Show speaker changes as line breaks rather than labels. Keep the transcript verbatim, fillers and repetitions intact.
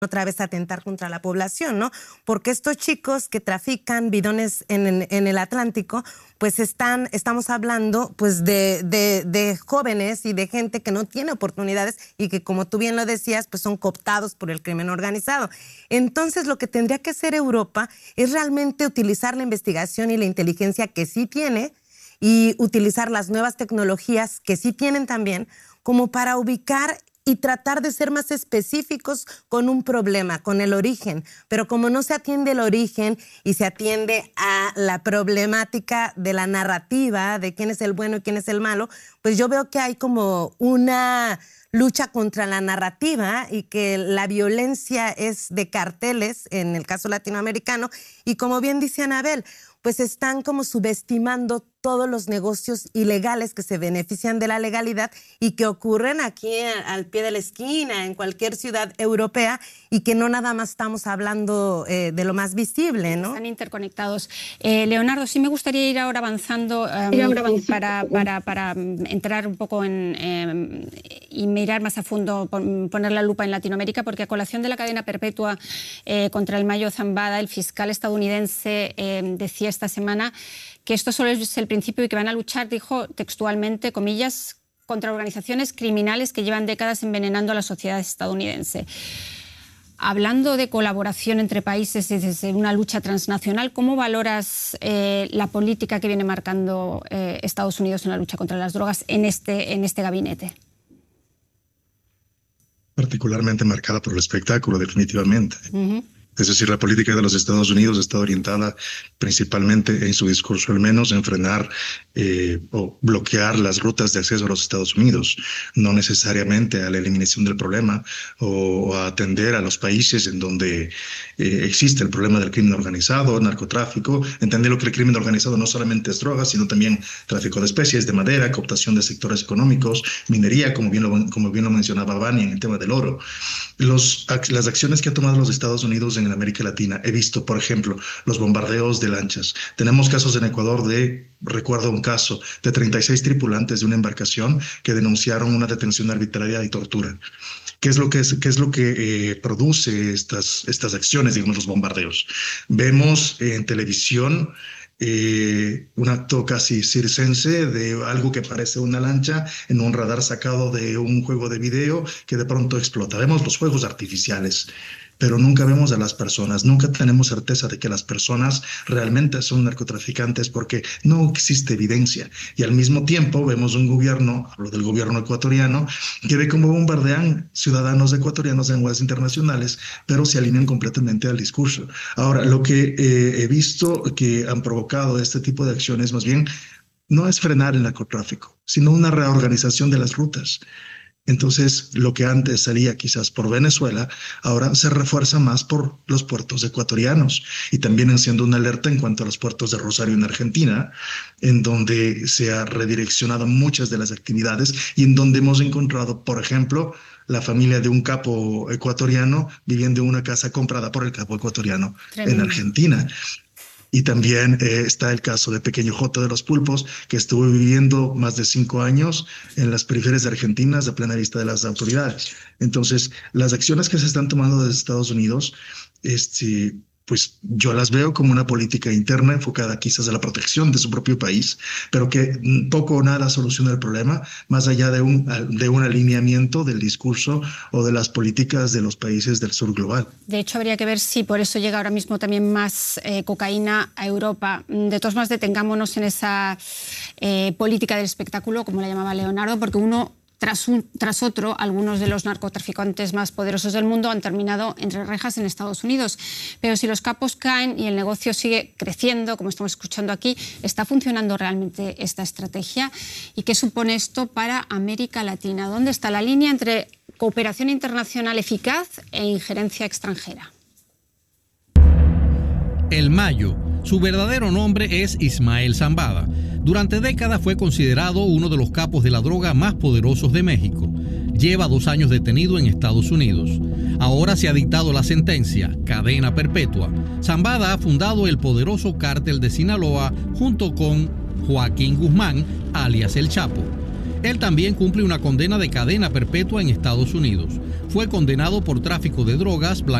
otra vez atentar contra la población, ¿no? Porque estos chicos que trafican bidones en, en, en el Atlántico, pues están, estamos hablando pues de, de, de jóvenes y de gente que no tiene oportunidades y que, como tú bien lo decías, pues son cooptados por el crimen organizado. Entonces, lo que tendría que hacer Europa es realmente utilizar la investigación y la inteligencia que sí tiene y utilizar las nuevas tecnologías que sí tienen también como para ubicar y tratar de ser más específicos con un problema, con el origen. Pero como no se atiende el origen y se atiende a la problemática de la narrativa, de quién es el bueno y quién es el malo, pues yo veo que hay como una lucha contra la narrativa y que la violencia es de carteles, en el caso latinoamericano, y como bien dice Anabel, pues están como subestimando todos los negocios ilegales que se benefician de la legalidad y que ocurren aquí al pie de la esquina, en cualquier ciudad europea, y que no nada más estamos hablando eh, de lo más visible, ¿no?
Están interconectados. Eh, Leonardo, sí me gustaría ir ahora avanzando um, ir ahora para, para, para entrar un poco en eh, y mirar más a fondo, poner la lupa en Latinoamérica, porque a colación de la cadena perpetua eh, contra el Mayo Zambada, el fiscal estadounidense eh, decía esta semana que esto solo es el principio y que van a luchar, dijo textualmente, comillas, contra organizaciones criminales que llevan décadas envenenando a la sociedad estadounidense. Hablando de colaboración entre países y desde una lucha transnacional, ¿cómo valoras eh, la política que viene marcando eh, Estados Unidos en la lucha contra las drogas en este, en este gabinete?
Particularmente marcada por el espectáculo, definitivamente. Uh-huh. Es decir, la política de los Estados Unidos está orientada principalmente, en su discurso al menos, en frenar eh, o bloquear las rutas de acceso a los Estados Unidos, no necesariamente a la eliminación del problema o a atender a los países en donde eh, existe el problema del crimen organizado, narcotráfico, entender lo que el crimen organizado no solamente es drogas, sino también tráfico de especies, de madera, cooptación de sectores económicos, minería, como bien lo, como bien lo mencionaba Vani en el tema del oro. Los, las acciones que ha tomado los Estados Unidos en América Latina. He visto, por ejemplo, los bombardeos de lanchas. Tenemos casos en Ecuador de, recuerdo un caso, de treinta y seis tripulantes de una embarcación que denunciaron una detención arbitraria y tortura. ¿Qué es lo que, es, qué es lo que eh, produce estas, estas acciones, digamos, los bombardeos? Vemos en televisión Eh, un acto casi circense de algo que parece una lancha en un radar sacado de un juego de video que de pronto explota. Vemos los fuegos artificiales, pero nunca vemos a las personas, nunca tenemos certeza de que las personas realmente son narcotraficantes porque no existe evidencia. Y al mismo tiempo vemos un gobierno, hablo del gobierno ecuatoriano, que ve cómo bombardean ciudadanos ecuatorianos en aguas internacionales, pero se alinean completamente al discurso. Ahora, lo que eh, he visto que han provocado este tipo de acciones, más bien, no es frenar el narcotráfico, sino una reorganización de las rutas. Entonces, lo que antes salía quizás por Venezuela, ahora se refuerza más por los puertos ecuatorianos y también haciendo una alerta en cuanto a los puertos de Rosario en Argentina, en donde se ha redireccionado muchas de las actividades y en donde hemos encontrado, por ejemplo, la familia de un capo ecuatoriano viviendo en una casa comprada por el capo ecuatoriano Tremendo. En Argentina. Y también eh, está el caso de Pequeño J de los Pulpos, que estuvo viviendo más de cinco años en las periferias de Argentina a plena vista de las autoridades. Entonces, las acciones que se están tomando desde Estados Unidos, este, pues yo las veo como una política interna enfocada quizás a la protección de su propio país, pero que poco o nada soluciona el problema, más allá de un, de un alineamiento del discurso o de las políticas de los países del sur global.
De hecho, habría que ver si por eso llega ahora mismo también más eh, cocaína a Europa. De todos modos, detengámonos en esa eh, política del espectáculo, como la llamaba Leonardo, porque uno... Tras, un, tras otro, algunos de los narcotraficantes más poderosos del mundo han terminado entre rejas en Estados Unidos. Pero si los capos caen y el negocio sigue creciendo, como estamos escuchando aquí, ¿está funcionando realmente esta estrategia? ¿Y qué supone esto para América Latina? ¿Dónde está la línea entre cooperación internacional eficaz e injerencia extranjera?
El Mayo. Su verdadero nombre es Ismael Zambada. Durante décadas fue considerado uno de los capos de la droga más poderosos de México. Lleva dos años detenido en Estados Unidos. Ahora se ha dictado la sentencia, cadena perpetua. Zambada ha fundado el poderoso cártel de Sinaloa junto con Joaquín Guzmán, alias El Chapo. Él también cumple una condena de cadena perpetua en Estados Unidos. Fue condenado por tráfico de drogas,